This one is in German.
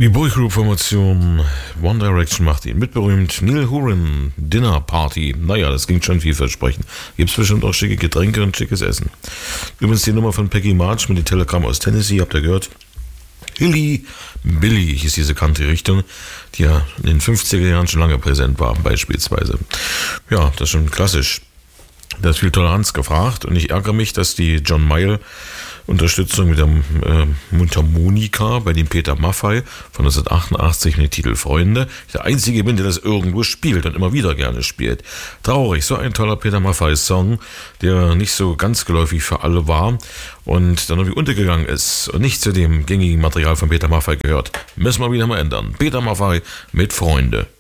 Die Boygroup-Formation One Direction macht ihn mitberühmt. Neil Horan, Dinner Party. Naja, das klingt schon vielversprechend. Gibt's bestimmt auch schicke Getränke und schickes Essen. Übrigens die Nummer von Peggy March mit dem Telegramm aus Tennessee, habt ihr gehört? Hilly Billy hieß diese Country-Richtung, die ja in den 50er Jahren schon lange präsent war, beispielsweise. Ja, das ist schon klassisch. Da ist viel Toleranz gefragt und ich ärgere mich, dass die John Mayall Unterstützung mit der Mundharmonika bei dem Peter Maffay von 1988 mit dem Titel Freunde der einzige bin, der das irgendwo spielt und immer wieder gerne spielt. Traurig, so ein toller Peter Maffay-Song, der nicht so ganz geläufig für alle war und dann irgendwie untergegangen ist und nicht zu dem gängigen Material von Peter Maffay gehört. Müssen wir wieder mal ändern. Peter Maffay mit Freunde.